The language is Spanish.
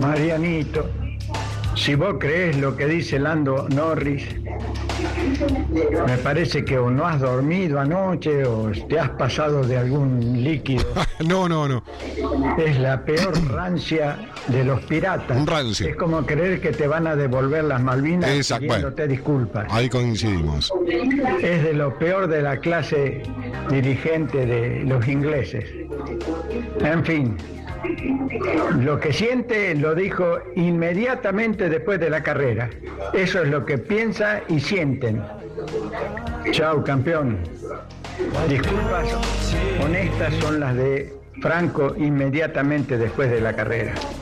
Marianito, si vos crees lo que dice Lando Norris, me parece que o no has dormido anoche o te has pasado de algún líquido. No. Es la peor rancia de los piratas. Un rancio. Es como creer que te van a devolver las Malvinas pidiéndote disculpas. Ahí coincidimos. Es de lo peor de la clase dirigente de los ingleses. En fin, lo que siente lo dijo inmediatamente después de la carrera. Eso es lo que piensa y sienten. Chau, campeón. Disculpas honestas son las de Franco inmediatamente después de la carrera.